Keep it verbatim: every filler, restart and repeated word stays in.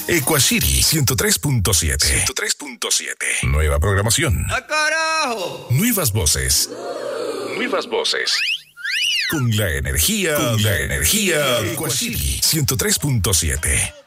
Equacity ciento tres punto siete. ciento tres punto siete. Nueva programación. ¡Ah, carajo! Nuevas voces. Nuevas voces. Con la energía. Con la energía. Equacity ciento tres punto siete.